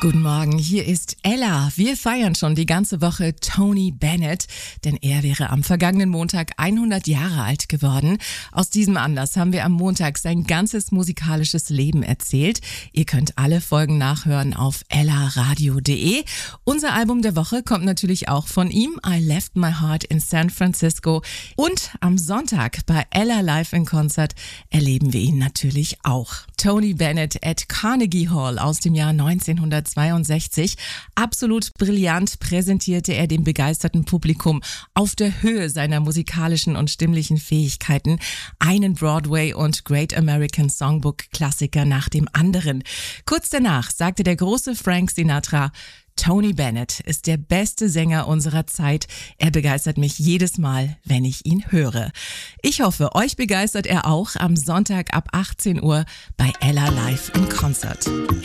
Guten Morgen, hier ist Ella. Wir feiern schon die ganze Woche Tony Bennett, denn er wäre am vergangenen Montag 100 Jahre alt geworden. Aus diesem Anlass haben wir am Montag sein ganzes musikalisches Leben erzählt. Ihr könnt alle Folgen nachhören auf ellaradio.de. Unser Album der Woche kommt natürlich auch von ihm, I Left My Heart in San Francisco. Und am Sonntag bei Ella Live in Concert erleben wir ihn natürlich auch. Tony Bennett at Carnegie Hall aus dem Jahr 1962. Absolut brillant präsentierte er dem begeisterten Publikum auf der Höhe seiner musikalischen und stimmlichen Fähigkeiten einen Broadway- und Great American Songbook-Klassiker nach dem anderen. Kurz danach sagte der große Frank Sinatra: Tony Bennett ist der beste Sänger unserer Zeit. Er begeistert mich jedes Mal, wenn ich ihn höre. Ich hoffe, euch begeistert er auch am Sonntag ab 18 Uhr bei Ella Live in Concert.